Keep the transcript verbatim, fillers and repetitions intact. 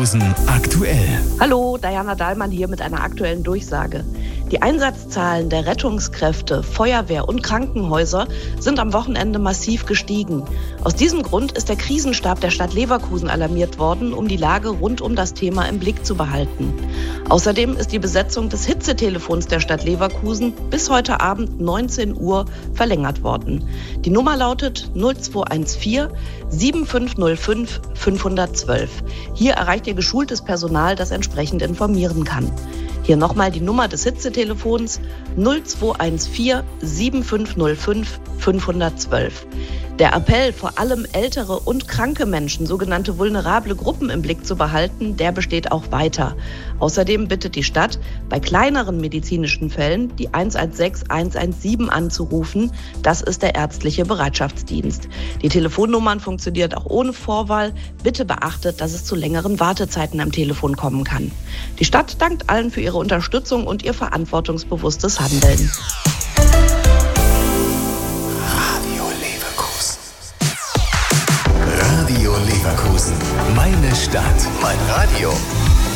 Leverkusen aktuell. Hallo, Diana Dahlmann hier mit einer aktuellen Durchsage. Die Einsatzzahlen der Rettungskräfte, Feuerwehr und Krankenhäuser sind am Wochenende massiv gestiegen. Aus diesem Grund ist der Krisenstab der Stadt Leverkusen alarmiert worden, um die Lage rund um das Thema im Blick zu behalten. Außerdem ist die Besetzung des Hitzetelefons der Stadt Leverkusen bis heute Abend neunzehn Uhr verlängert worden. Die Nummer lautet null zwei eins vier sieben fünf null fünf fünf eins zwei. Hier erreicht ihr geschultes Personal, das entsprechend informieren kann. Hier nochmal die Nummer des Hitzetelefons null zwei eins vier sieben fünf null fünf fünf eins zwei. Der Appell, vor allem ältere und kranke Menschen, sogenannte vulnerable Gruppen im Blick zu behalten, der besteht auch weiter. Außerdem bittet die Stadt, bei kleineren medizinischen Fällen die eins eins sechs eins eins sieben anzurufen. Das ist der ärztliche Bereitschaftsdienst. Die Telefonnummern funktionieren auch ohne Vorwahl. Bitte beachtet, dass es zu längeren Wartezeiten am Telefon kommen kann. Die Stadt dankt allen für ihre Unterstützung und ihr verantwortungsbewusstes Handeln. Radio Leverkusen. Meine Stadt. Mein Radio.